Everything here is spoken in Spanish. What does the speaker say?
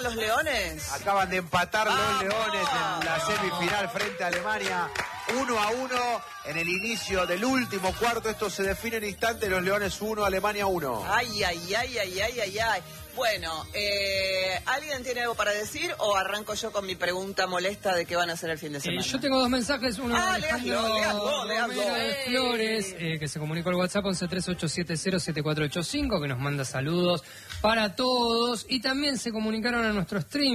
los Leones? Acaban de empatar los Leones en la semifinal frente a Alemania. 1-1 en el inicio del último cuarto. Esto se define en instante. Los Leones 1, Alemania 1. Ay. Bueno, ¿alguien tiene algo para decir o arranco yo con mi pregunta molesta de qué van a hacer el fin de semana? Yo tengo dos mensajes, uno de Alejandro leas de Flores, que se comunicó al WhatsApp 1138707485, que nos manda saludos para todos, y también se comunicaron a nuestro stream